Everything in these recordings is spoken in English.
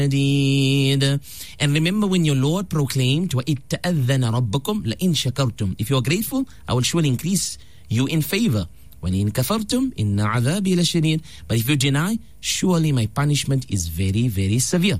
And remember when your Lord proclaimed, وَإِذْ تَأَذَّنَ رَبُّكُمْ لَإِن شَكَرْتُمْ. If you are grateful, I will surely increase you in favor. وَإِن كَفَرْتُمْ إِنَّ عَذَابِي لَشَدِيدٌ. But if you deny, surely my punishment is very, very severe.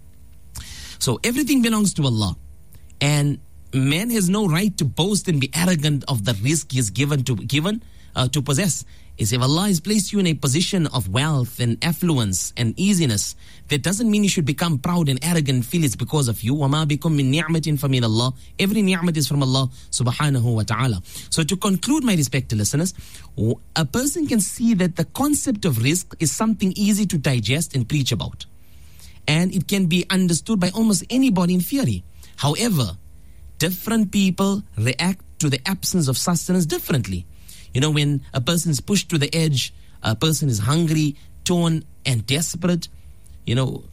So everything belongs to Allah. And man has no right to boast and be arrogant of the risk he is given to possess. Is if Allah has placed you in a position of wealth and affluence and easiness, that doesn't mean you should become proud and arrogant and feel it's because of you. وَمَا بِكُم مِّن نِعْمَةٍ فَمِنَ اللَّهِ. Every ni'mat is from Allah subhanahu wa ta'ala. So to conclude, my respected listeners, a person can see that the concept of risk is something easy to digest and preach about. And it can be understood by almost anybody in theory. However, different people react to the absence of sustenance differently. You know, when a person is pushed to the edge, a person is hungry, torn, and desperate, you know,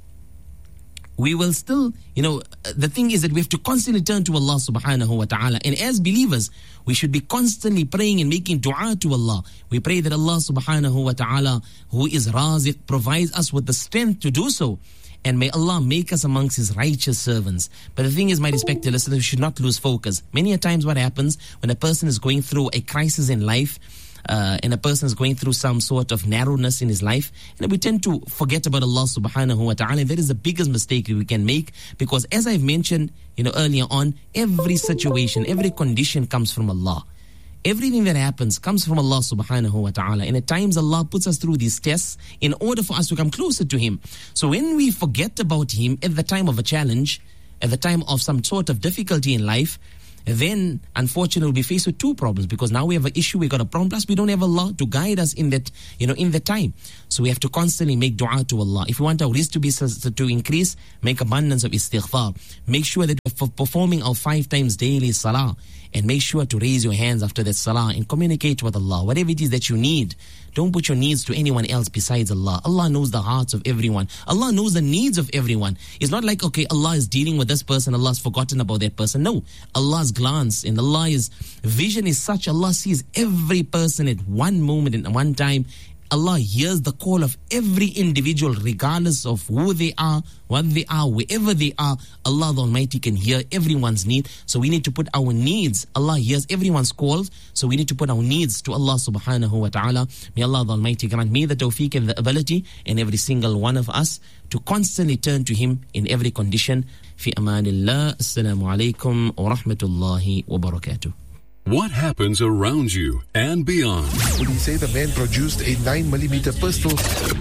we will still, you know, the thing is that we have to constantly turn to Allah subhanahu wa ta'ala. And as believers, we should be constantly praying and making dua to Allah. We pray that Allah subhanahu wa ta'ala, who is Raziq, provides us with the strength to do so. And may Allah make us amongst His righteous servants. But the thing is, my respected listeners, we should not lose focus. Many a times what happens when a person is going through a crisis in life, and a person is going through some sort of narrowness in his life, and we tend to forget about Allah subhanahu wa ta'ala. And that is the biggest mistake we can make, because as I've mentioned, you know, earlier on, every situation, every condition comes from Allah. Everything that happens comes from Allah subhanahu wa ta'ala. And at times Allah puts us through these tests in order for us to come closer to Him. So when we forget about Him at the time of a challenge, at the time of some sort of difficulty in life, then unfortunately we'll be faced with two problems, because now we have an issue, we got a problem, plus we don't have Allah to guide us in that, you know, in that time. So we have to constantly make dua to Allah. If we want our rizq to increase, make abundance of istighfar. Make sure that we're performing our 5 times daily salah, and make sure to raise your hands after that salah and communicate with Allah. Whatever it is that you need, don't put your needs to anyone else besides Allah. Allah knows the hearts of everyone. Allah knows the needs of everyone. It's not like, okay, Allah is dealing with this person, Allah's forgotten about that person. No, Allah's glance and Allah's vision is such. Allah sees every person at one moment and one time. Allah hears the call of every individual, regardless of who they are, what they are, wherever they are. Allah the Almighty can hear everyone's need. So we need to put our needs. Allah hears everyone's calls. So we need to put our needs to Allah subhanahu wa ta'ala. May Allah the Almighty grant me the tawfiq and the ability, and every single one of us, to constantly turn to Him in every condition. Fi amanillah. Assalamu alaikum wa rahmatullahi wa barakatuh. What happens around you and beyond? Police say the man produced a 9mm pistol.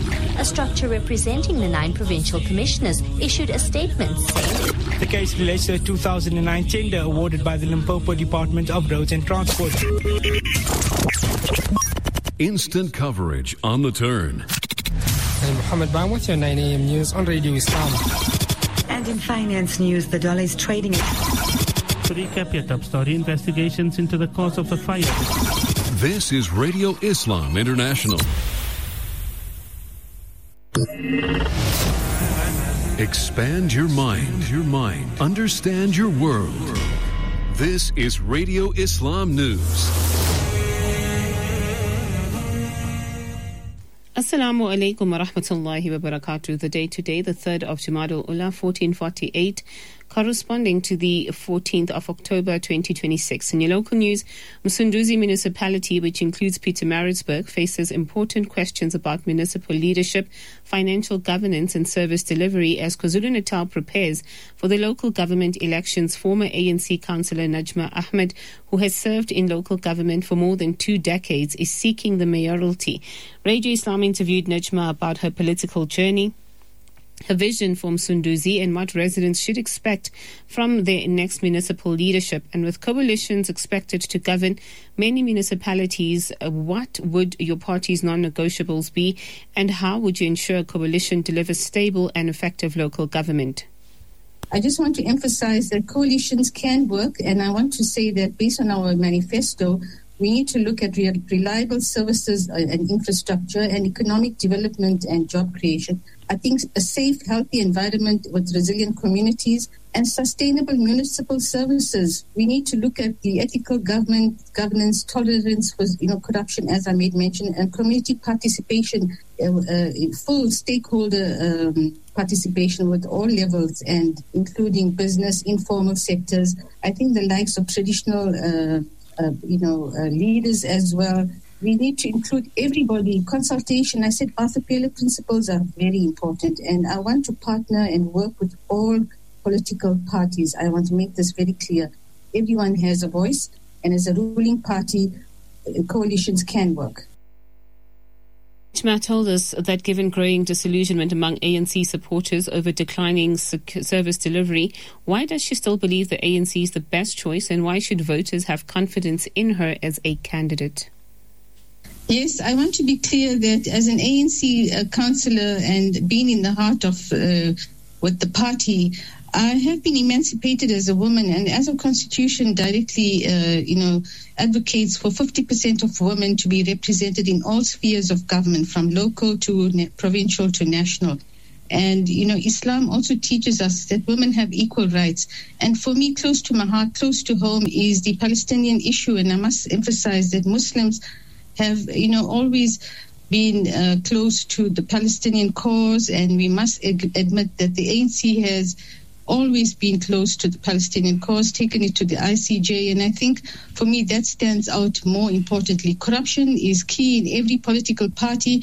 A structure representing the 9 provincial commissioners issued a statement saying the case relates to a 2009 tender awarded by the Limpopo Department of Roads and Transport. Instant coverage on the turn. I'm Mohammed Ban with your 9 a.m. news on Radio Islam. And in finance news, the dollar is trading To recap your top story, investigations into the cause of the fire. This is Radio Islam International. Expand your mind. Understand your world. This is Radio Islam News. Assalamu alaikum wa rahmatullahi wa barakatuh. The day today, the 3rd of Jumadal Ula, 1448, corresponding to the 14th of October 2026. In your local news, Msunduzi municipality, which includes Pietermaritzburg, faces important questions about municipal leadership, financial governance and service delivery as KwaZulu-Natal prepares for the local government elections. Former ANC councillor Najma Ahmed, who has served in local government for more than 2 decades, is seeking the mayoralty. Radio Islam interviewed Najma about her political journey, her vision for Msunduzi, and what residents should expect from their next municipal leadership. And with coalitions expected to govern many municipalities, what would your party's non-negotiables be, and how would you ensure a coalition delivers stable and effective local government? I just want to emphasize that coalitions can work, and I want to say that based on our manifesto, We need to look at reliable services and infrastructure and economic development and job creation. I think a safe, healthy environment with resilient communities and sustainable municipal services. We need to look at the ethical governance, tolerance for corruption, as I made mention, and community participation, full stakeholder participation with all levels, and including business, informal sectors. I think the likes of traditional leaders as well. We need to include everybody. Consultation, I said Arthur Taylor principles are very important, and I want to partner and work with all political parties. I want to make this very clear. Everyone has a voice, and as a ruling party, coalitions can work. Matt told us that given growing disillusionment among ANC supporters over declining service delivery, why does she still believe the ANC is the best choice, and why should voters have confidence in her as a candidate? Yes, I want to be clear that as an ANC councillor and being in the heart of with the party, I have been emancipated as a woman, and as a constitution directly, advocates for 50% of women to be represented in all spheres of government, from local to provincial to national. And, Islam also teaches us that women have equal rights. And for me, close to my heart, close to home, is the Palestinian issue. And I must emphasize that Muslims have, always been close to the Palestinian cause, and we must admit that the ANC has always been close to the Palestinian cause, taken it to the ICJ, and I think for me that stands out more importantly. Corruption is key in every political party.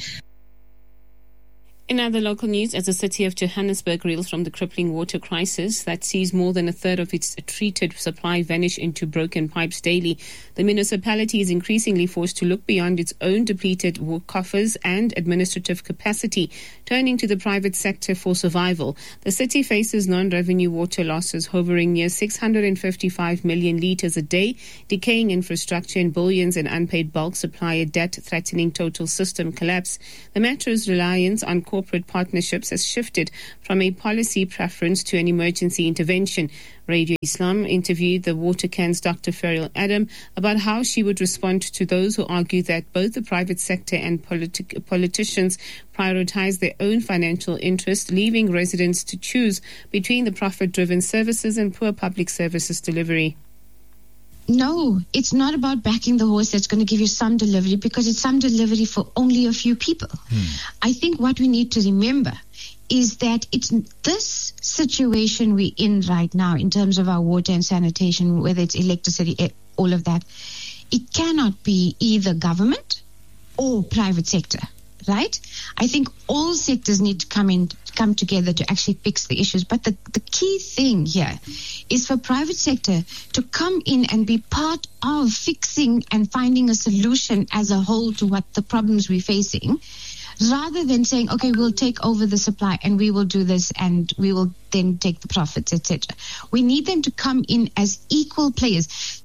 In other local news, as the city of Johannesburg reels from the crippling water crisis that sees more than a third of its treated supply vanish into broken pipes daily, the municipality is increasingly forced to look beyond its own depleted coffers and administrative capacity, turning to the private sector for survival. The city faces non-revenue water losses hovering near 655 million litres a day, decaying infrastructure and billions in unpaid bulk supplier debt threatening total system collapse. The metro's reliance on corporate partnerships has shifted from a policy preference to an emergency intervention. Radio Islam interviewed the Watercan's Dr. Ferriel Adam about how she would respond to those who argue that both the private sector and politicians prioritize their own financial interests, leaving residents to choose between the profit-driven services and poor public services delivery. No, it's not about backing the horse that's going to give you some delivery, because it's some delivery for only a few people. I think what we need to remember is that it's this situation we're in right now in terms of our water and sanitation, whether it's electricity, all of that, it cannot be either government or private sector, right? I think all sectors need to come together to actually fix the issues. But the key thing here is for private sector to come in and be part of fixing and finding a solution as a whole to what the problems we're facing, rather than saying, okay, we'll take over the supply and we will do this and we will then take the profits, etc. We need them to come in as equal players.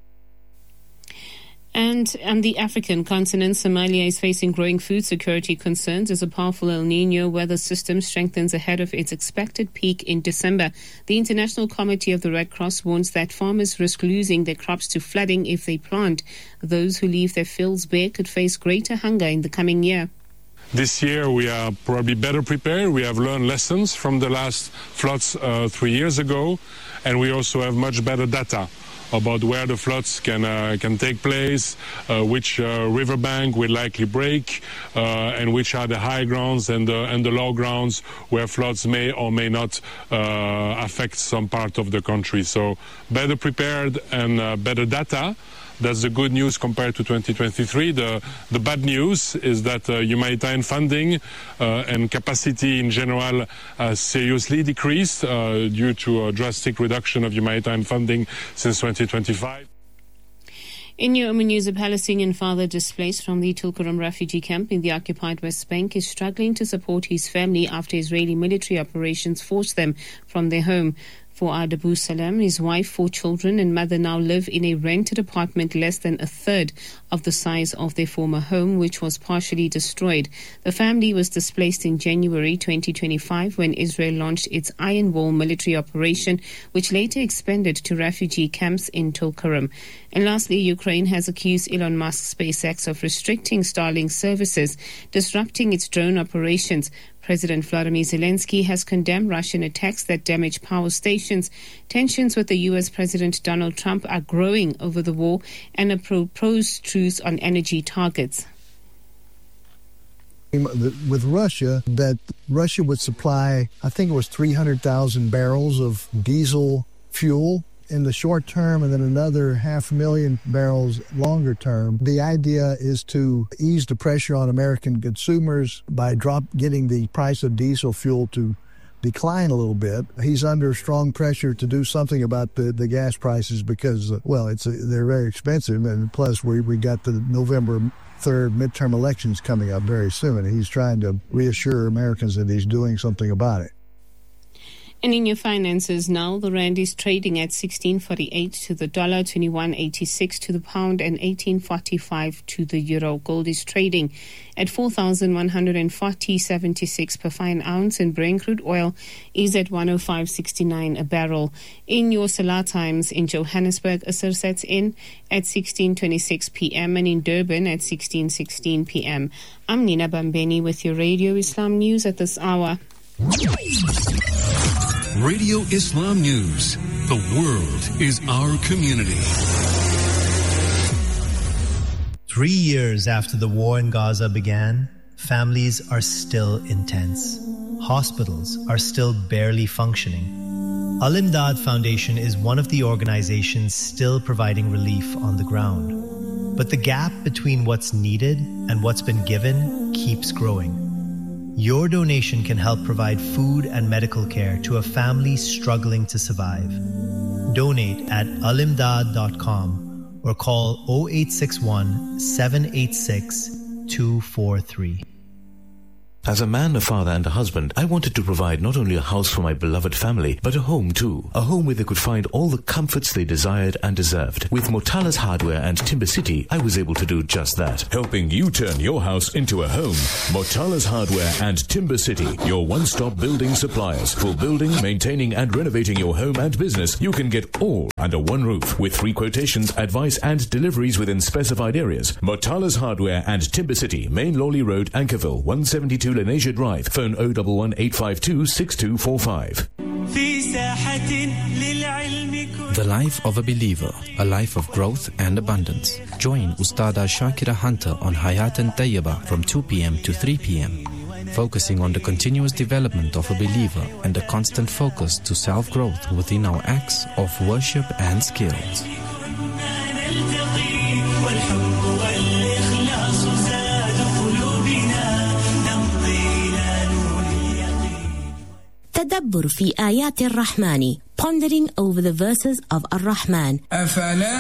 And on the African continent, Somalia is facing growing food security concerns as a powerful El Niño weather system strengthens ahead of its expected peak in December. The International Committee of the Red Cross warns that farmers risk losing their crops to flooding if they plant. Those who leave their fields bare could face greater hunger in the coming year. This year we are probably better prepared. We have learned lessons from the last floods 3 years ago, and we also have much better data about where the floods can take place, which riverbank will likely break, and which are the high grounds and the low grounds where floods may or may not affect some part of the country. So better prepared and better data. That's the good news compared to 2023. The bad news is that humanitarian funding and capacity in general seriously decreased due to a drastic reduction of humanitarian funding since 2025. In New News, a Palestinian father displaced from the Tulkarem refugee camp in the occupied West Bank is struggling to support his family after Israeli military operations forced them from their home. Fuad Abu Salam, his wife, 4 children and mother now live in a rented apartment less than a third of the size of their former home, which was partially destroyed. The family was displaced in January 2025 when Israel launched its Iron Wall military operation, which later expanded to refugee camps in Tulkarem. And lastly, Ukraine has accused Elon Musk's SpaceX of restricting Starlink services, disrupting its drone operations. President Vladimir Zelensky has condemned Russian attacks that damage power stations. Tensions with the U.S. President Donald Trump are growing over the war and a proposed truce on energy targets. With Russia, that Russia would supply, I think it was 300,000 barrels of diesel fuel in the short term and then another 500,000 barrels longer term. The idea is to ease the pressure on American consumers by getting the price of diesel fuel to decline a little bit. He's under strong pressure to do something about the gas prices because, they're very expensive, and plus we got the November 3rd midterm elections coming up very soon. He's trying to reassure Americans that he's doing something about it. And in your finances now, the rand is trading at 16.48 to the dollar, 21.86 to the pound, and 18.45 to the euro. Gold is trading at 4,140.76 per fine ounce, and Brent crude oil is at 105.69 a barrel. In your Salah times in Johannesburg, Asr sets in at 16:26 p.m. and in Durban at 16:16 p.m. I'm Nina Bambeni with your Radio Islam News at this hour. Radio Islam News. The world is our community. 3 years after the war in Gaza began, families are still intense. Hospitals are still barely functioning. Al-Imdad Foundation is one of the organizations still providing relief on the ground. But the gap between what's needed and what's been given keeps growing. Your donation can help provide food and medical care to a family struggling to survive. Donate at alimdad.com or call 0861 786 243. As a man, a father and a husband, I wanted to provide not only a house for my beloved family, but a home too. A home where they could find all the comforts they desired and deserved. With Motala's Hardware and Timber City, I was able to do just that. Helping you turn your house into a home. Motala's Hardware and Timber City, your one-stop building suppliers. For building, maintaining and renovating your home and business, you can get all under one roof. With free quotations, advice and deliveries within specified areas. Motala's Hardware and Timber City, Main Lawley Road, Anchorville, 172 Lenasia Drive. Phone 011-852-6245. The life of a believer, a life of growth and abundance. Join Ustada Shakira Hunter on Hayat and Tayyiba from 2 p.m. to 3 p.m. focusing on the continuous development of a believer and a constant focus to self-growth within our acts of worship and skills. تدبر في آيات الرحمن, pondering over the verses of Ar-Rahman.